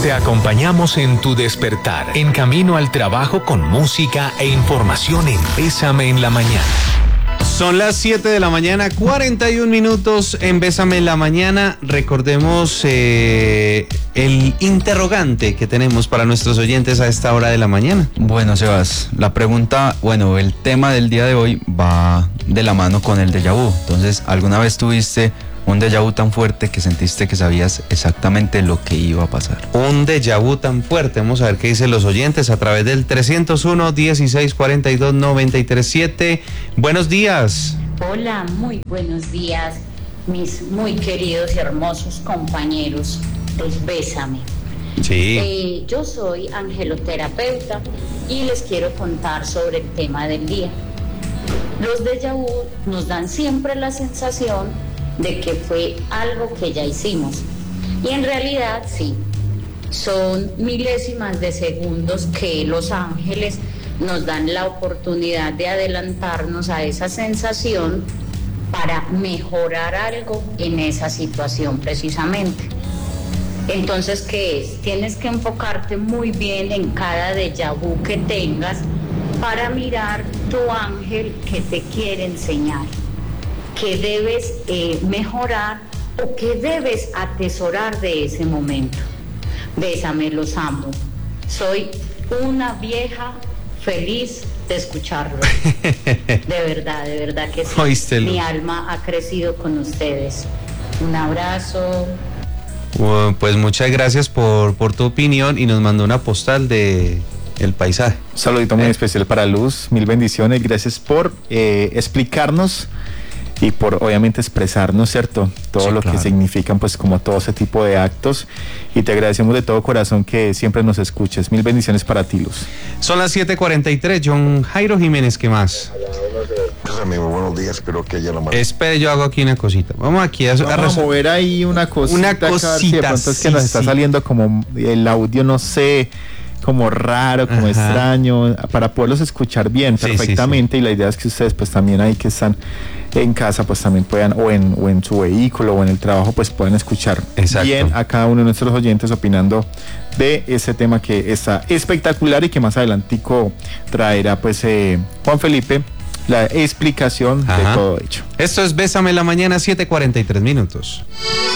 Te acompañamos en tu despertar, en camino al trabajo con música e información en Bésame en la Mañana. Son las 7 de la mañana, 41 minutos en Bésame en la Mañana. Recordemos el interrogante que tenemos para nuestros oyentes a esta hora de la mañana. Bueno, Sebas, el tema del día de hoy va de la mano con el déjà vu. Entonces, ¿alguna vez tuviste un déjà vu tan fuerte que sentiste que sabías exactamente lo que iba a pasar? Un déjà vu tan fuerte. Vamos a ver qué dicen los oyentes a través del 301-1642-937. Buenos días. Hola, muy buenos días, mis muy queridos y hermosos compañeros de Bésame. Sí. Yo soy angeloterapeuta y les quiero contar sobre el tema del día. Los déjà vu nos dan siempre la sensación de que fue algo que ya hicimos. Y en realidad sí, son milésimas de segundos que los ángeles nos dan la oportunidad de adelantarnos a esa sensación para mejorar algo en esa situación precisamente. Entonces, ¿qué es? Tienes que enfocarte muy bien en cada déjà vu que tengas para mirar tu ángel que te quiere enseñar, que debes mejorar o que debes atesorar de ese momento. Bésame, los amo. Soy una vieja feliz de escucharlo. De verdad que sí. Oístelo. Mi alma ha crecido con ustedes. Un abrazo. Pues muchas gracias por tu opinión y nos mandó una postal de el paisaje. Un saludito muy especial para Luz, mil bendiciones, gracias por explicarnos y por obviamente expresarnos, ¿cierto? Todo Sí, lo claro. que significan pues como todo ese tipo de actos, y te agradecemos de todo corazón que siempre nos escuches. Mil bendiciones para ti, Luz. Son las 7:43. John Jairo Jiménez, ¿qué más? Amigo, buenos días, espero que haya la mano. Espere, yo hago aquí una cosita. Vamos aquí a mover ahí una cosita. Una acá, cosita, si de pronto es que sí, nos está sí. saliendo como el audio, no sé, como raro, como Ajá. extraño, para poderlos escuchar bien, Sí, perfectamente. Y la idea es que ustedes pues también ahí que están en casa pues también puedan, o en su vehículo o en el trabajo, pues puedan escuchar Exacto. bien a cada uno de nuestros oyentes opinando de ese tema que está espectacular y que más adelantico traerá pues Juan Felipe la explicación de Ajá. todo hecho. Esto es Bésame en la Mañana, 7:43 minutos.